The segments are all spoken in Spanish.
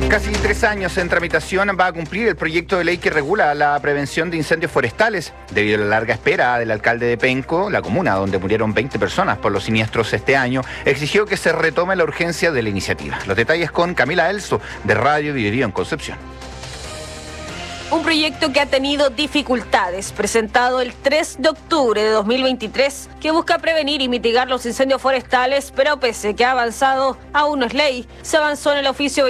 Casi 3 años en tramitación va a cumplir el proyecto de ley que regula la prevención de incendios forestales. Debido a la larga espera del alcalde de Penco, la comuna donde murieron 20 personas por los siniestros este año, exigió que se retome la urgencia de la iniciativa. Los detalles con Camila Elso, de Radio Biobío en Concepción. Un proyecto que ha tenido dificultades, presentado el 3 de octubre de 2023, que busca prevenir y mitigar los incendios forestales, pero pese que ha avanzado, aún no es ley. Se avanzó en el oficio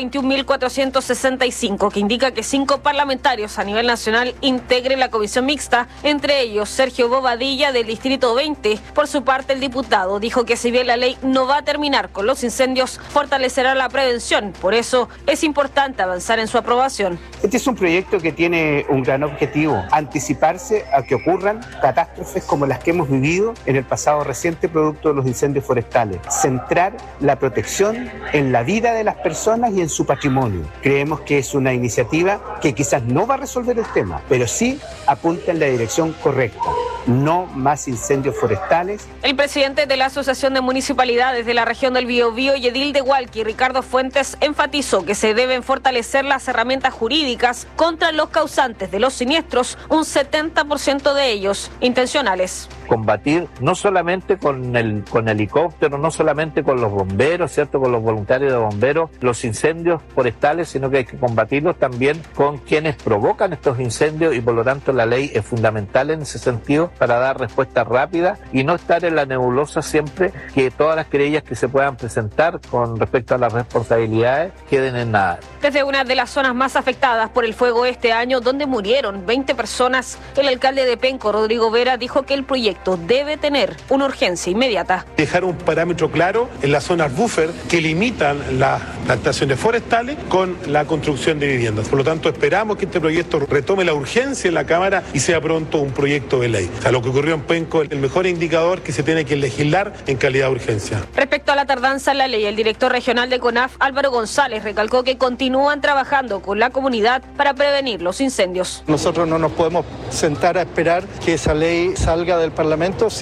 21.465, que indica que 5 parlamentarios a nivel nacional integren la comisión mixta, entre ellos Sergio Bobadilla del Distrito 20. Por su parte, el diputado dijo que si bien la ley no va a terminar con los incendios, fortalecerá la prevención. Por eso es importante avanzar en su aprobación. Este es un proyecto que tiene un gran objetivo: anticiparse a que ocurran catástrofes como las que hemos vivido en el pasado reciente producto de los incendios forestales. Centrar la protección en la vida de las personas y en su patrimonio. Creemos que es una iniciativa que quizás no va a resolver el tema, pero sí apunta en la dirección correcta. No más incendios forestales. El presidente de la Asociación de Municipalidades de la región del Biobío y edil de Hualqui, Ricardo Fuentes, enfatizó que se deben fortalecer las herramientas jurídicas contra los causantes de los siniestros, un 70% de ellos intencionales. Combatir no solamente con helicóptero, no solamente con los bomberos, ¿cierto?, con los voluntarios de bomberos, los incendios forestales, sino que hay que combatirlos también con quienes provocan estos incendios, y por lo tanto la ley es fundamental en ese sentido para dar respuesta rápida y no estar en la nebulosa siempre, que todas las querellas que se puedan presentar con respecto a las responsabilidades queden en nada. Desde una de las zonas más afectadas por el fuego este año, donde murieron 20 personas, el alcalde de Penco, Rodrigo Vera, dijo que el proyecto debe tener una urgencia inmediata. Dejar un parámetro claro en las zonas buffer que limitan las plantaciones forestales con la construcción de viviendas. Por lo tanto, esperamos que este proyecto retome la urgencia en la Cámara y sea pronto un proyecto de ley. O sea, lo que ocurrió en Penco es el mejor indicador que se tiene que legislar en calidad de urgencia. Respecto a la tardanza en la ley, el director regional de CONAF, Álvaro González, recalcó que continúan trabajando con la comunidad para prevenir los incendios. Nosotros no nos podemos sentar a esperar que esa ley salga del Parlamento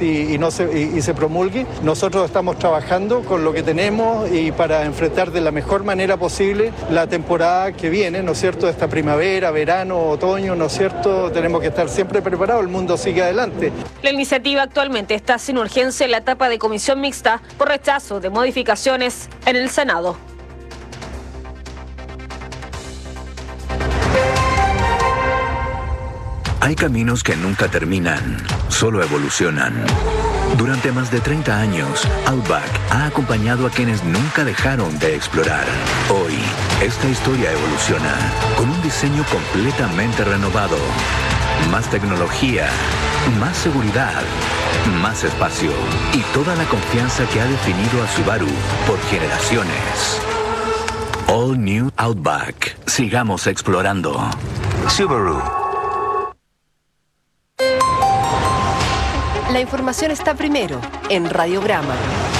y se promulgue. Nosotros estamos trabajando con lo que tenemos y para enfrentar de la mejor manera posible la temporada que viene, ¿no es cierto?, esta primavera, verano, otoño, ¿no es cierto? Tenemos que estar siempre preparados, el mundo sigue adelante. La iniciativa actualmente está sin urgencia en la etapa de comisión mixta por rechazo de modificaciones en el Senado. Hay caminos que nunca terminan, solo evolucionan. Durante más de 30 años, Outback ha acompañado a quienes nunca dejaron de explorar. Hoy, esta historia evoluciona con un diseño completamente renovado. Más tecnología, más seguridad, más espacio y toda la confianza que ha definido a Subaru por generaciones. All New Outback. Sigamos explorando. Subaru. La información está primero en Radiograma.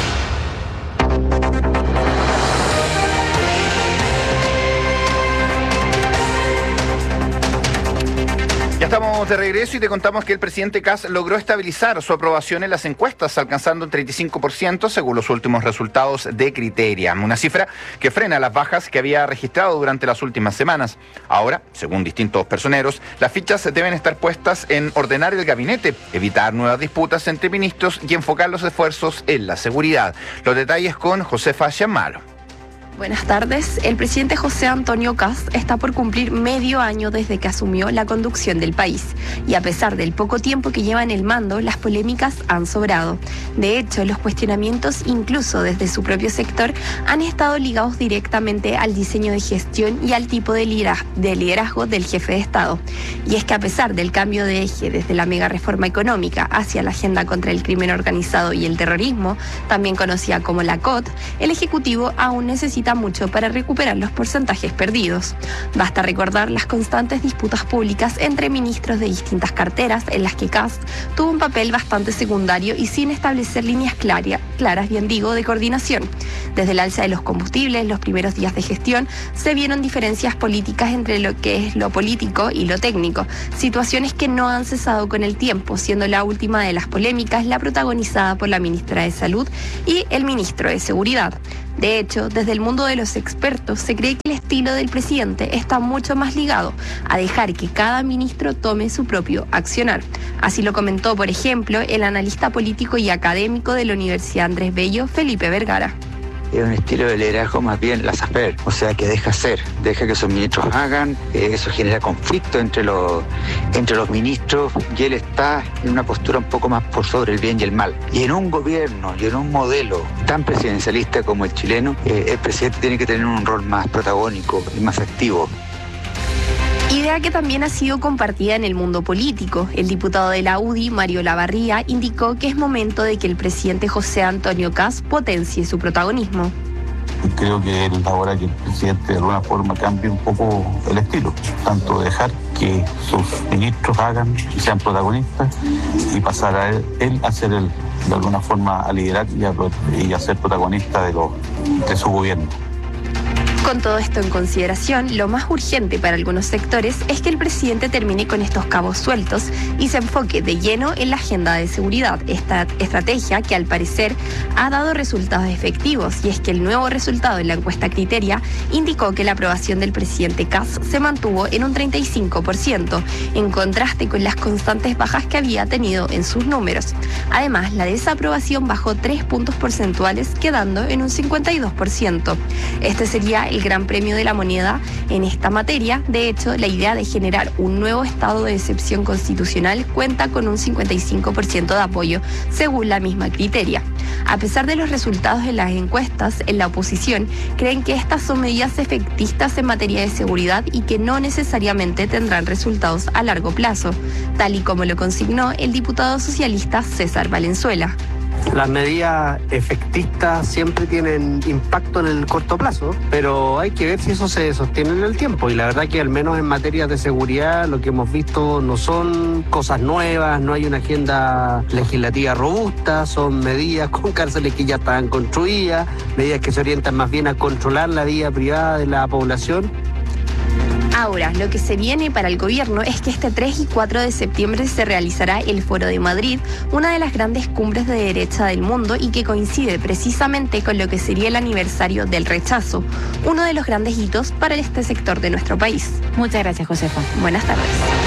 Ya estamos de regreso y te contamos que el presidente Kast logró estabilizar su aprobación en las encuestas, alcanzando un 35% según los últimos resultados de Criteria, una cifra que frena las bajas que había registrado durante las últimas semanas. Ahora, según distintos personeros, las fichas deben estar puestas en ordenar el gabinete, evitar nuevas disputas entre ministros y enfocar los esfuerzos en la seguridad. Los detalles con Josefa Chamalo. Buenas tardes. El presidente José Antonio Kast está por cumplir medio año desde que asumió la conducción del país. Y a pesar del poco tiempo que lleva en el mando, las polémicas han sobrado. De hecho, los cuestionamientos, incluso desde su propio sector, han estado ligados directamente al diseño de gestión y al tipo de liderazgo del jefe de Estado. Y es que a pesar del cambio de eje desde la mega reforma económica hacia la agenda contra el crimen organizado y el terrorismo, también conocida como la COT, el Ejecutivo aún necesita mucho para recuperar los porcentajes perdidos. Basta recordar las constantes disputas públicas entre ministros de distintas carteras en las que Kast tuvo un papel bastante secundario y sin establecer líneas claras, de coordinación. Desde el alza de los combustibles, los primeros días de gestión, se vieron diferencias políticas entre lo que es lo político y lo técnico, situaciones que no han cesado con el tiempo, siendo la última de las polémicas la protagonizada por la ministra de Salud y el ministro de Seguridad. De hecho, desde el mundo de los expertos se cree que el estilo del presidente está mucho más ligado a dejar que cada ministro tome su propio accionar. Así lo comentó, por ejemplo, el analista político y académico de la Universidad Andrés Bello, Felipe Vergara. Es un estilo de liderazgo más bien laissez-faire, o sea, que deja ser, deja que sus ministros hagan, eso genera conflicto entre los ministros y él está en una postura un poco más por sobre el bien y el mal. Y en un gobierno y en un modelo tan presidencialista como el chileno, el presidente tiene que tener un rol más protagónico y más activo. Idea que también ha sido compartida en el mundo político. El diputado de la UDI, Mario Lavarría, indicó que es momento de que el presidente José Antonio Kast potencie su protagonismo. Creo que es la hora que el presidente de alguna forma cambie un poco el estilo, tanto dejar que sus ministros hagan y sean protagonistas y pasar a él a ser de alguna forma a liderar y a ser protagonista de su gobierno. Con todo esto en consideración, lo más urgente para algunos sectores es que el presidente termine con estos cabos sueltos y se enfoque de lleno en la agenda de seguridad, esta estrategia que al parecer ha dado resultados efectivos, y es que el nuevo resultado en la encuesta Criteria indicó que la aprobación del presidente Kast se mantuvo en un 35%, en contraste con las constantes bajas que había tenido en sus números. Además, la desaprobación bajó 3 puntos porcentuales, quedando en un 52%. Este sería el gran premio de la moneda en esta materia. De hecho, la idea de generar un nuevo estado de excepción constitucional cuenta con un 55% de apoyo, según la misma Criteria. A pesar de los resultados en las encuestas, en la oposición creen que estas son medidas efectistas en materia de seguridad y que no necesariamente tendrán resultados a largo plazo, tal y como lo consignó el diputado socialista César Valenzuela. Las medidas efectistas siempre tienen impacto en el corto plazo, pero hay que ver si eso se sostiene en el tiempo. Y la verdad que al menos en materia de seguridad lo que hemos visto no son cosas nuevas, no hay una agenda legislativa robusta, son medidas con cárceles que ya estaban construidas, medidas que se orientan más bien a controlar la vida privada de la población. Ahora, lo que se viene para el gobierno es que este 3 y 4 de septiembre se realizará el Foro de Madrid, una de las grandes cumbres de derecha del mundo y que coincide precisamente con lo que sería el aniversario del rechazo, uno de los grandes hitos para este sector de nuestro país. Muchas gracias, Josefa. Buenas tardes.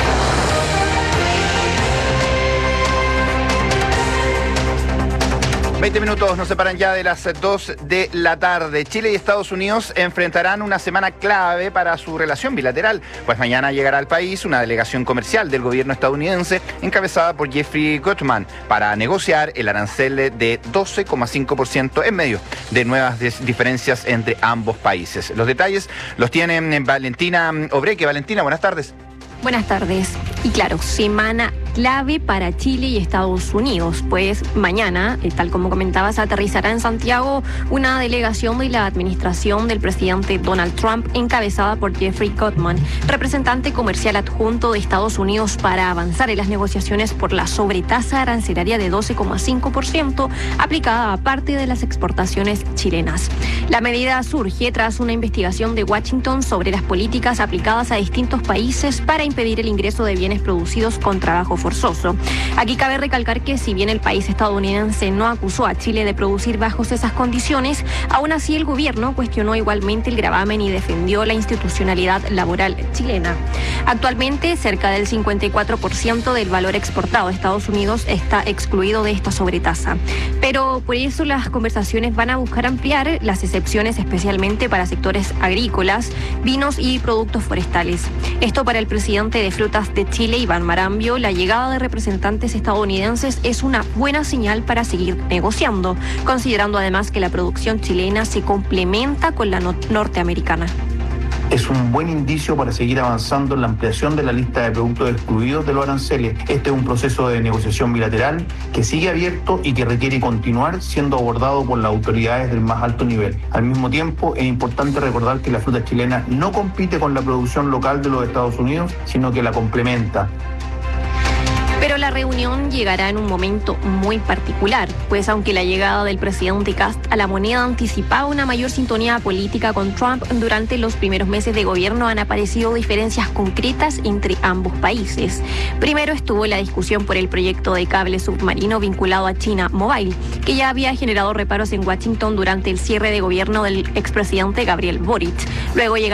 20 minutos nos separan ya de las 2 de la tarde. Chile y Estados Unidos enfrentarán una semana clave para su relación bilateral, pues mañana llegará al país una delegación comercial del gobierno estadounidense encabezada por Jeffrey Gutman para negociar el arancel de 12,5% en medio de nuevas diferencias entre ambos países. Los detalles los tiene Valentina Obreque. Valentina, buenas tardes. Buenas tardes. Y claro, semana clave para Chile y Estados Unidos, pues mañana, tal como comentabas, aterrizará en Santiago una delegación de la administración del presidente Donald Trump encabezada por Jeffrey Gutman, representante comercial adjunto de Estados Unidos, para avanzar en las negociaciones por la sobretasa arancelaria de 12,5% aplicada a parte de las exportaciones chilenas. La medida surge tras una investigación de Washington sobre las políticas aplicadas a distintos países para impedir el ingreso de bienes producidos con trabajo forzoso. Aquí cabe recalcar que si bien el país estadounidense no acusó a Chile de producir bajo esas condiciones, aún así el gobierno cuestionó igualmente el gravamen y defendió la institucionalidad laboral chilena. Actualmente, cerca del 54% del valor exportado a Estados Unidos está excluido de esta sobretasa. Pero por eso las conversaciones van a buscar ampliar las excepciones, especialmente para sectores agrícolas, vinos y productos forestales. Esto para el presidente de Frutas de Chile, Iván Marambio, la llegada de representantes estadounidenses es una buena señal para seguir negociando, considerando además que la producción chilena se complementa con la norteamericana. Es un buen indicio para seguir avanzando en la ampliación de la lista de productos excluidos de los aranceles. Este es un proceso de negociación bilateral que sigue abierto y que requiere continuar siendo abordado por las autoridades del más alto nivel. Al mismo tiempo, es importante recordar que la fruta chilena no compite con la producción local de los Estados Unidos, sino que la complementa. Pero la reunión llegará en un momento muy particular, pues aunque la llegada del presidente Kast a la moneda anticipaba una mayor sintonía política con Trump, durante los primeros meses de gobierno han aparecido diferencias concretas entre ambos países. Primero estuvo la discusión por el proyecto de cable submarino vinculado a China Mobile, que ya había generado reparos en Washington durante el cierre de gobierno del expresidente Gabriel Boric. Luego